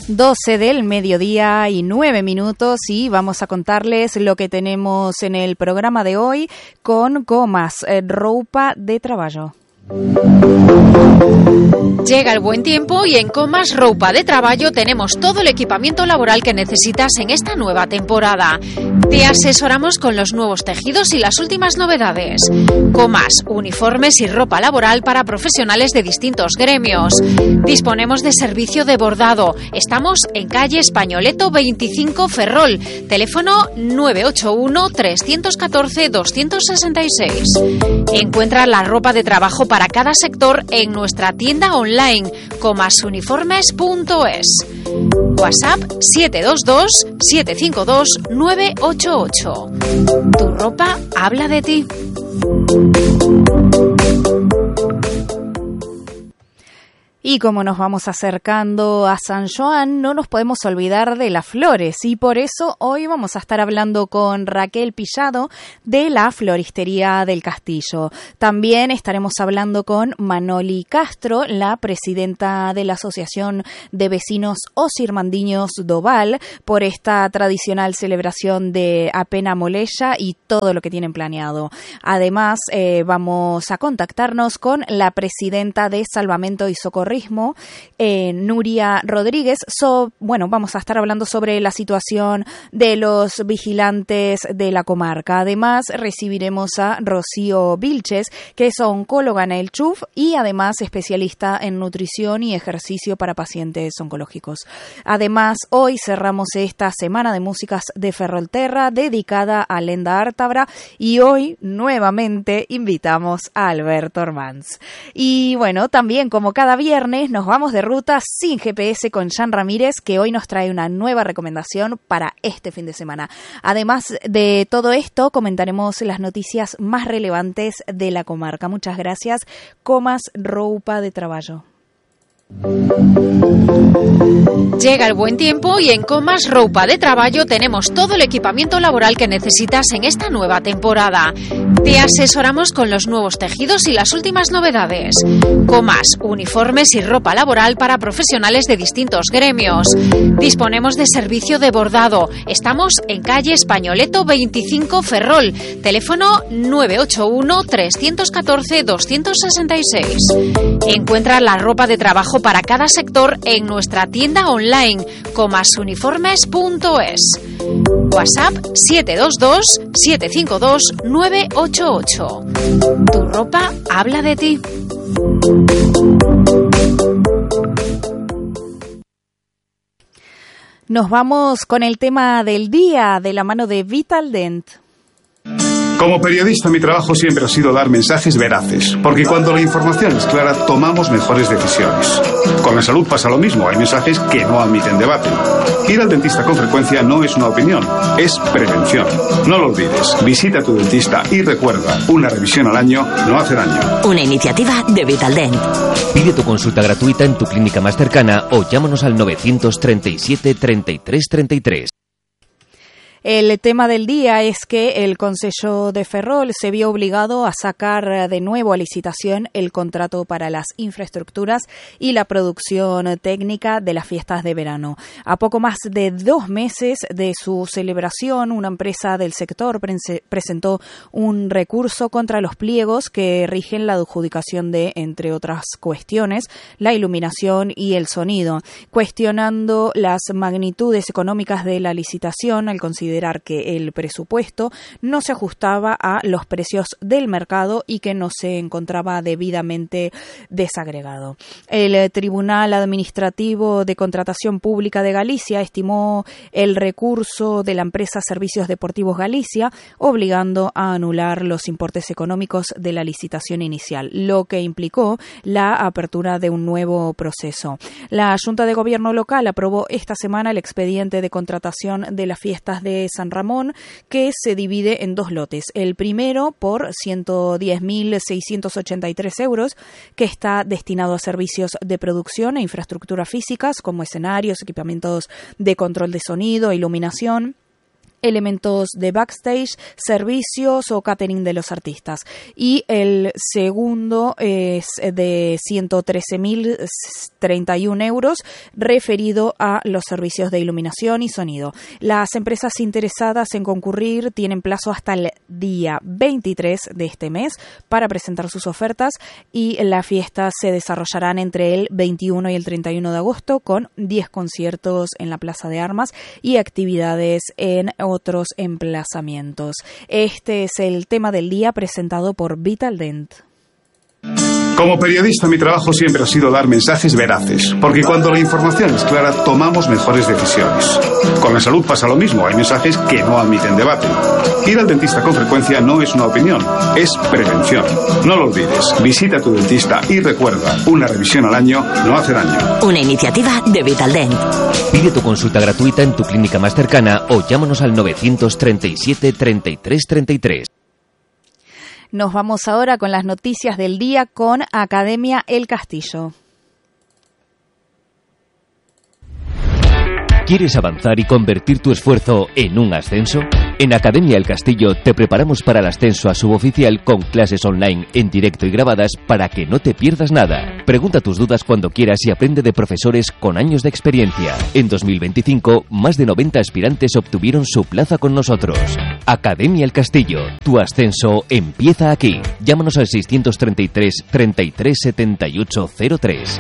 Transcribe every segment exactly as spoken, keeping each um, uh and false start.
doce del mediodía y nueve minutos y vamos a contarles lo que tenemos en el programa de hoy con Comas, eh, roupa de traballo. Llega el buen tiempo y en Comas Roupa de Traballo tenemos todo el equipamiento laboral que necesitas en esta nueva temporada. Te asesoramos con los nuevos tejidos y las últimas novedades. Comas, uniformes y ropa laboral para profesionales de distintos gremios. Disponemos de servicio de bordado. Estamos en calle Españoleto veinticinco Ferrol. Teléfono nueve ocho uno, tres uno cuatro, dos seis seis. Encuentra la ropa de trabajo para cada sector en nuestra tienda online comasuniformes punto es. WhatsApp siete dos dos, siete cinco dos, nueve ocho ocho. Tu ropa habla de ti. Y como nos vamos acercando a San Joan, no nos podemos olvidar de las flores y por eso hoy vamos a estar hablando con Raquel Pillado de la Floristería del Castillo. También estaremos hablando con Manoli Castro, la presidenta de la Asociación de Vecinos Osirmandiños Doval, por esta tradicional celebración de Apena Moleya y todo lo que tienen planeado. Además, eh, vamos a contactarnos con la presidenta de Salvamento y Socorro, Eh, Nuria Rodríguez. So, bueno, vamos a estar hablando sobre la situación de los vigilantes de la comarca. Además, recibiremos a Rocío Vilches, que es oncóloga en el C H U F y además especialista en nutrición y ejercicio para pacientes oncológicos. Además, hoy cerramos esta semana de músicas de Ferrolterra dedicada a Lenda Ártabra y hoy nuevamente invitamos a Alberto Ormanz. Y bueno, también como cada viernes nos vamos de ruta sin G P S con Jan Ramírez, que hoy nos trae una nueva recomendación para este fin de semana. Además de todo esto, comentaremos las noticias más relevantes de la comarca. Muchas gracias. Comas Roupa de Traballo. Llega el buen tiempo y en Comas Roupa de Traballo tenemos todo el equipamiento laboral que necesitas en esta nueva temporada. Te asesoramos con los nuevos tejidos y las últimas novedades. Comas, uniformes y ropa laboral para profesionales de distintos gremios. Disponemos de servicio de bordado. Estamos en calle Españoleto veinticinco Ferrol. Teléfono nueve ocho uno, tres uno cuatro, dos seis seis. Encuentra la ropa de trabajo para cada sector en nuestra tienda online comasuniformes punto es. WhatsApp siete dos dos, siete cinco dos, nueve ocho ocho. Tu ropa habla de ti. Nos vamos con el tema del día de la mano de Vitaldent. Como periodista, mi trabajo siempre ha sido dar mensajes veraces, porque cuando la información es clara, tomamos mejores decisiones. Con la salud pasa lo mismo, hay mensajes que no admiten debate. Ir al dentista con frecuencia no es una opinión, es prevención. No lo olvides, visita a tu dentista y recuerda, una revisión al año no hace daño. Una iniciativa de Vitaldent. Pide tu consulta gratuita en tu clínica más cercana o llámanos al novecientos treinta y siete, treinta y tres, treinta y tres. El tema del día es que el Concello de Ferrol se vio obligado a sacar de nuevo a licitación el contrato para las infraestructuras y la producción técnica de las fiestas de verano. A poco más de dos meses de su celebración, una empresa del sector pre- presentó un recurso contra los pliegos que rigen la adjudicación de, entre otras cuestiones, la iluminación y el sonido. Cuestionando las magnitudes económicas de la licitación, al considerar que el presupuesto no se ajustaba a los precios del mercado y que no se encontraba debidamente desagregado. El Tribunal Administrativo de Contratación Pública de Galicia estimó el recurso de la empresa Servicios Deportivos Galicia, obligando a anular los importes económicos de la licitación inicial, lo que implicó la apertura de un nuevo proceso. La Junta de Gobierno local aprobó esta semana el expediente de contratación de las fiestas de San Ramón, que se divide en dos lotes. El primero por ciento diez mil seiscientos ochenta y tres euros, que está destinado a servicios de producción e infraestructuras físicas como escenarios, equipamientos de control de sonido, iluminación, elementos de backstage, servicios o catering de los artistas. Y el segundo es de ciento trece mil treinta y uno euros, referido a los servicios de iluminación y sonido. Las empresas interesadas en concurrir tienen plazo hasta el día veintitrés de este mes para presentar sus ofertas, y las fiestas se desarrollarán entre el veintiuno y el treinta y uno de agosto, con diez conciertos en la Plaza de Armas y actividades en otros emplazamientos. Este es el tema del día, presentado por Vitaldent. Como periodista, mi trabajo siempre ha sido dar mensajes veraces, porque cuando la información es clara, tomamos mejores decisiones. Con la salud pasa lo mismo, hay mensajes que no admiten debate. Ir al dentista con frecuencia no es una opinión, es prevención. No lo olvides, visita a tu dentista y recuerda, una revisión al año no hace daño. Una iniciativa de Vitaldent. Pide tu consulta gratuita en tu clínica más cercana o llámanos al novecientos treinta y siete, treinta y tres treinta y tres. Nos vamos ahora con las noticias del día con Academia El Castillo. ¿Quieres avanzar y convertir tu esfuerzo en un ascenso? En Academia El Castillo te preparamos para el ascenso a suboficial con clases online en directo y grabadas para que no te pierdas nada. Pregunta tus dudas cuando quieras y aprende de profesores con años de experiencia. En dos mil veinticinco, más de noventa aspirantes obtuvieron su plaza con nosotros. Academia El Castillo, tu ascenso empieza aquí. Llámanos al seiscientos treinta y tres, treinta y tres, setenta y ocho cero tres.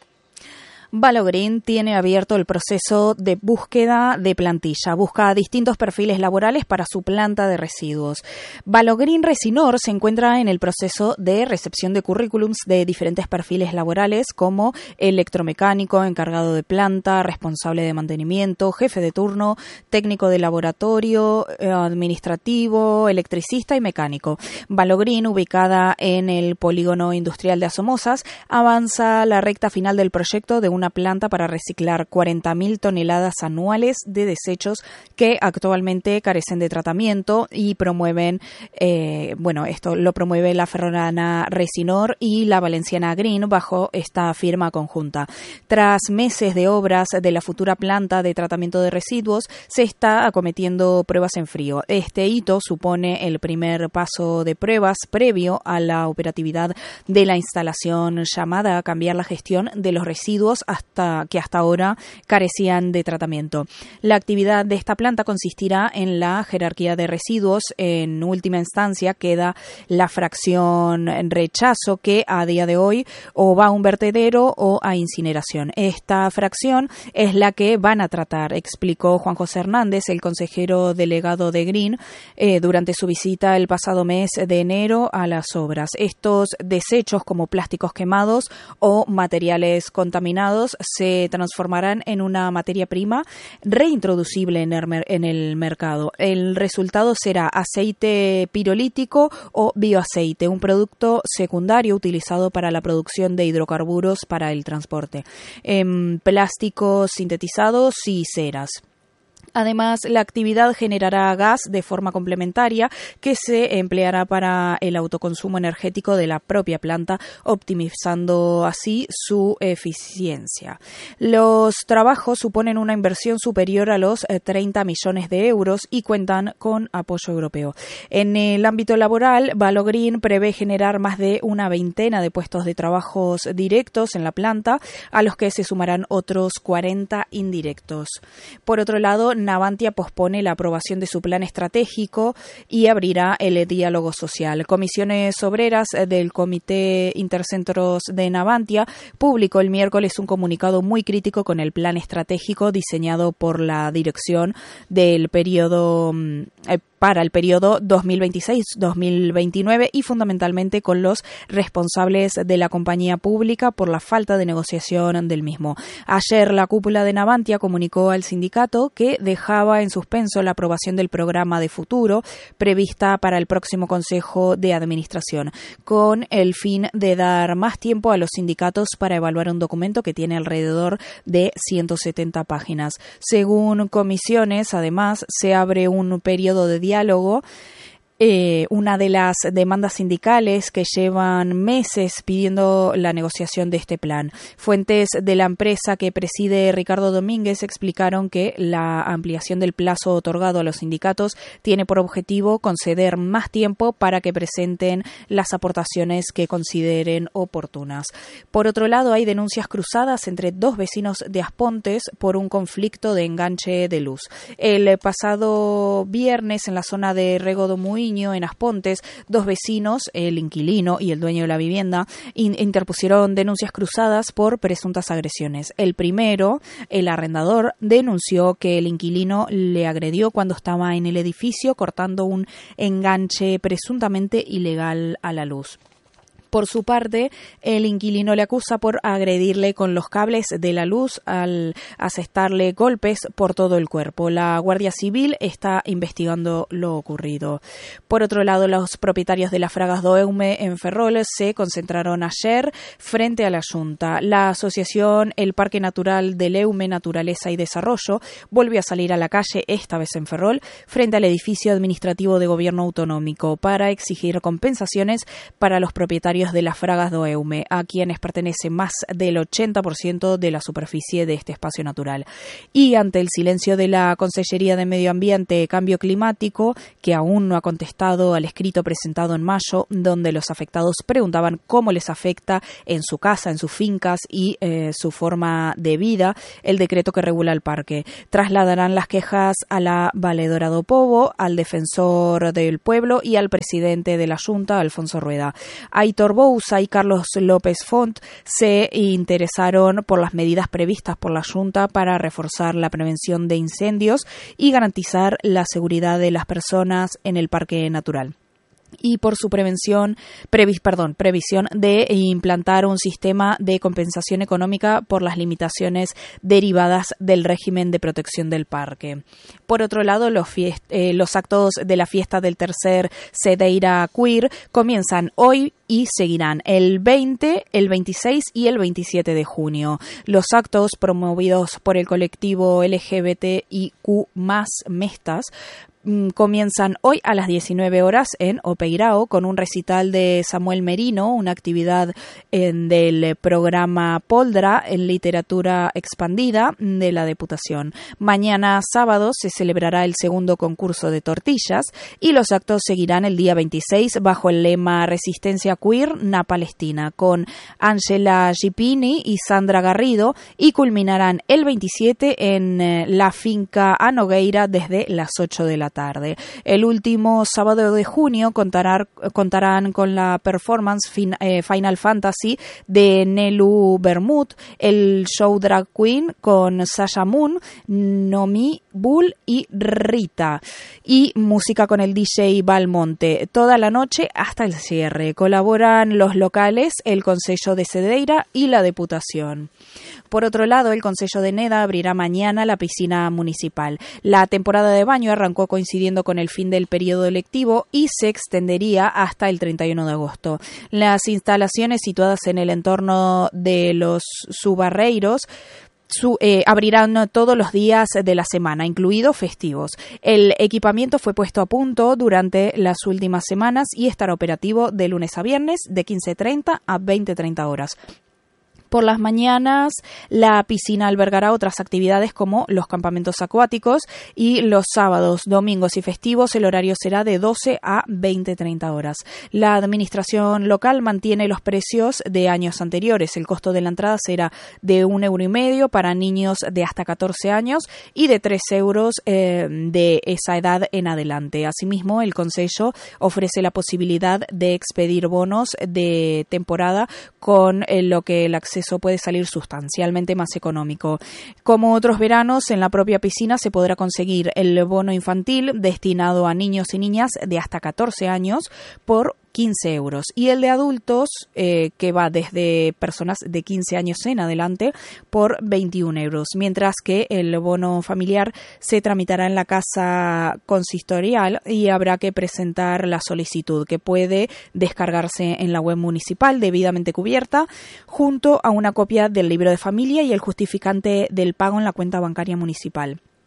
Valogreen tiene abierto el proceso de búsqueda de plantilla. Busca distintos perfiles laborales para su planta de residuos. Valogreen Resinor se encuentra en el proceso de recepción de currículums de diferentes perfiles laborales como electromecánico, encargado de planta, responsable de mantenimiento, jefe de turno, técnico de laboratorio, administrativo, electricista y mecánico. Valogreen, ubicada en el polígono industrial de Asomosas, avanza la recta final del proyecto de un una planta para reciclar cuarenta mil toneladas anuales de desechos que actualmente carecen de tratamiento y promueven, eh, bueno, esto lo promueve la ferrolana Resinor y la valenciana Green bajo esta firma conjunta. Tras meses de obras de la futura planta de tratamiento de residuos, se está acometiendo pruebas en frío. Este hito supone el primer paso de pruebas previo a la operatividad de la instalación llamada a cambiar la gestión de los residuos hasta que hasta ahora carecían de tratamiento. La actividad de esta planta consistirá en la jerarquía de residuos. En última instancia queda la fracción rechazo, que a día de hoy o va a un vertedero o a incineración. Esta fracción es la que van a tratar, explicó Juan José Hernández, el consejero delegado de Green, eh, durante su visita el pasado mes de enero a las obras. Estos desechos, como plásticos quemados o materiales contaminados, se transformarán en una materia prima reintroducible en el, en el mercado. El resultado será aceite pirolítico o bioaceite, un producto secundario utilizado para la producción de hidrocarburos para el transporte, en plásticos sintetizados y ceras. Además, la actividad generará gas de forma complementaria que se empleará para el autoconsumo energético de la propia planta, optimizando así su eficiencia. Los trabajos suponen una inversión superior a los treinta millones de euros y cuentan con apoyo europeo. En el ámbito laboral, Valogreen prevé generar más de una veintena de puestos de trabajos directos en la planta, a los que se sumarán otros cuarenta indirectos. Por otro lado, Navantia pospone la aprobación de su plan estratégico y abrirá el diálogo social. Comisiones Obreras del Comité Intercentros de Navantia publicó el miércoles un comunicado muy crítico con el plan estratégico diseñado por la dirección del periodo eh, para el periodo dos mil veintiséis dos mil veintinueve y fundamentalmente con los responsables de la compañía pública por la falta de negociación del mismo. Ayer la cúpula de Navantia comunicó al sindicato que dejaba en suspenso la aprobación del programa de futuro prevista para el próximo Consejo de Administración, con el fin de dar más tiempo a los sindicatos para evaluar un documento que tiene alrededor de ciento setenta páginas. Según Comisiones, además, se abre un periodo de diálogo Eh, una de las demandas sindicales que llevan meses pidiendo la negociación de este plan. Fuentes de la empresa que preside Ricardo Domínguez explicaron que la ampliación del plazo otorgado a los sindicatos tiene por objetivo conceder más tiempo para que presenten las aportaciones que consideren oportunas. Por otro lado, hay denuncias cruzadas entre dos vecinos de Aspontes por un conflicto de enganche de luz. El pasado viernes, en la zona de Rego do Muiño, en Aspontes, dos vecinos, el inquilino y el dueño de la vivienda, in- interpusieron denuncias cruzadas por presuntas agresiones. El primero, el arrendador, denunció que el inquilino le agredió cuando estaba en el edificio cortando un enganche presuntamente ilegal a la luz. Por su parte, el inquilino le acusa por agredirle con los cables de la luz al asestarle golpes por todo el cuerpo. La Guardia Civil está investigando lo ocurrido. Por otro lado, los propietarios de las fragas do Eume en Ferrol se concentraron ayer frente a la Junta. La asociación El Parque Natural del Eume, Naturaleza y Desarrollo volvió a salir a la calle, esta vez en Ferrol, frente al edificio administrativo de gobierno autonómico para exigir compensaciones para los propietarios de las fragas do Eume, a quienes pertenece más del ochenta por ciento de la superficie de este espacio natural. Y ante el silencio de la Consellería de Medio Ambiente y Cambio Climático, que aún no ha contestado al escrito presentado en mayo, donde los afectados preguntaban cómo les afecta en su casa, en sus fincas y eh, su forma de vida el decreto que regula el parque. Trasladarán las quejas a la Valedora do Povo, al defensor del pueblo y al presidente de la Junta, Alfonso Rueda. Aitor Bouza y Carlos López Font se interesaron por las medidas previstas por la Junta para reforzar la prevención de incendios y garantizar la seguridad de las personas en el parque natural. Y por su prevención, previs, perdón, previsión de implantar un sistema de compensación económica por las limitaciones derivadas del régimen de protección del parque. Por otro lado, los, fiest- eh, los actos de la fiesta del tercer Cedeira Queer comienzan hoy y seguirán el veinte, el veintiséis y el veintisiete de junio. Los actos promovidos por el colectivo L G B T I Q más Mestas comienzan hoy a las diecinueve horas en Opeirao con un recital de Samuel Merino, una actividad en, del programa Poldra en literatura expandida de la Deputación. Mañana sábado se celebrará el segundo concurso de tortillas y los actos seguirán el día veintiséis bajo el lema Resistencia Queer na Palestina con Angela Gipini y Sandra Garrido y culminarán el veintisiete en eh, la finca Anogueira desde las ocho de la tarde. El último sábado de junio contará, contarán con la performance fin, eh, Final Fantasy de Nelu Bermud, el show Drag Queen con Sasha Moon, Nomi Bull y Rita, y música con el D J Balmonte, toda la noche hasta el cierre. Colaboran los locales, el Concello de Cedeira y la Deputación. Por otro lado, el Concello de Neda abrirá mañana la piscina municipal. La temporada de baño arrancó coincidiendo con el fin del periodo lectivo y se extendería hasta el treinta y uno de agosto. Las instalaciones situadas en el entorno de los Subarreiros Su, eh, abrirán todos los días de la semana, incluidos festivos. El equipamiento fue puesto a punto durante las últimas semanas y estará operativo de lunes a viernes de quince treinta a veinte treinta horas. Por las mañanas, la piscina albergará otras actividades como los campamentos acuáticos y los sábados, domingos y festivos el horario será de doce a veinte treinta horas. La administración local mantiene los precios de años anteriores. El costo de la entrada será de un euro y medio para niños de hasta catorce años y de tres euros eh, de esa edad en adelante. Asimismo, el Concello ofrece la posibilidad de expedir bonos de temporada con eh, lo que el acceso eso puede salir sustancialmente más económico. Como otros veranos, en la propia piscina se podrá conseguir el bono infantil destinado a niños y niñas de hasta catorce años por quince euros y el de adultos eh, que va desde personas de quince años en adelante por veintiún euros, mientras que el bono familiar se tramitará en la casa consistorial y habrá que presentar la solicitud que puede descargarse en la web municipal debidamente cubierta junto a una copia del libro de familia y el justificante del pago en la cuenta bancaria municipal.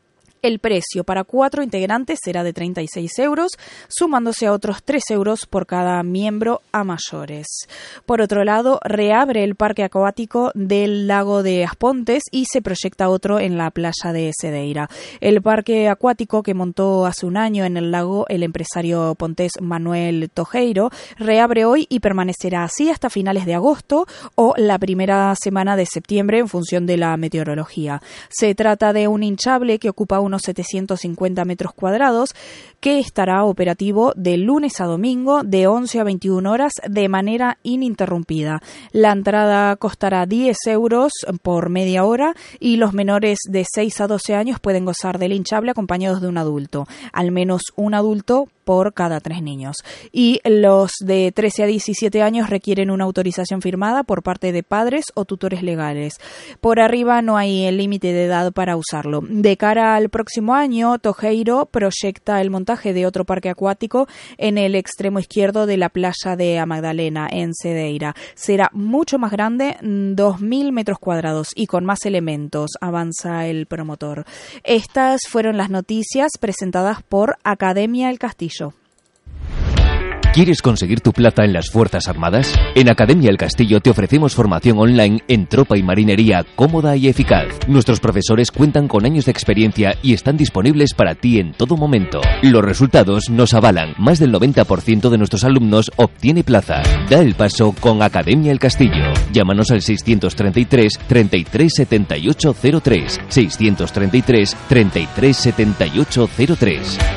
El precio para cuatro integrantes será de treinta y seis euros, sumándose a otros tres euros por cada miembro a mayores. Por otro lado, reabre el parque acuático del lago de Aspontes y se proyecta otro en la playa de Cedeira. El parque acuático que montó hace un año en el lago el empresario pontés Manuel Tojeiro reabre hoy y permanecerá así hasta finales de agosto o la primera semana de septiembre en función de la meteorología. Se trata de un hinchable que ocupa unos setecientos cincuenta metros cuadrados que estará operativo de lunes a domingo de once a veintiuna horas de manera ininterrumpida. La entrada costará diez euros por media hora y los menores de seis a doce años pueden gozar del hinchable acompañados de un adulto, al menos un adulto por cada tres niños. Y los de trece a diecisiete años requieren una autorización firmada por parte de padres o tutores legales. Por arriba no hay el límite de edad para usarlo. De cara al próximo año, Tojeiro proyecta el montaje de otro parque acuático en el extremo izquierdo de la playa de A Magdalena, en Cedeira. Será mucho más grande, dos mil metros cuadrados y con más elementos, avanza el promotor. Estas fueron las noticias presentadas por Academia El Castillo. ¿Quieres conseguir tu plaza en las Fuerzas Armadas? En Academia El Castillo te ofrecemos formación online en tropa y marinería cómoda y eficaz. Nuestros profesores cuentan con años de experiencia y están disponibles para ti en todo momento. Los resultados nos avalan. Más del noventa por ciento de nuestros alumnos obtiene plaza. Da el paso con Academia El Castillo. Llámanos al seiscientos treinta y tres, treinta y tres, setenta y ocho cero tres. seiscientos treinta y tres, treinta y tres, setenta y ocho cero tres.